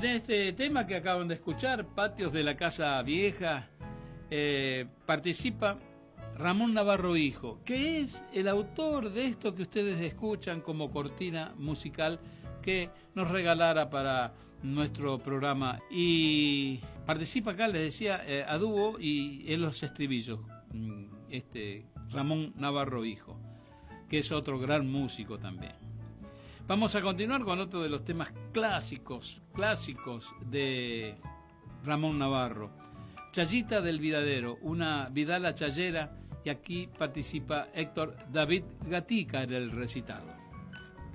En este tema que acaban de escuchar, Patios de la Casa Vieja, participa Ramón Navarro Hijo, que es el autor de esto que ustedes escuchan como cortina musical que nos regalara para nuestro programa. Y participa acá, les decía, a dúo y en los estribillos, Ramón Navarro Hijo, que es otro gran músico también. Vamos a continuar con otro de los temas clásicos de Ramón Navarro, Chayita del Vidadero, una vidala chayera, y aquí participa Héctor David Gatica en el recitado.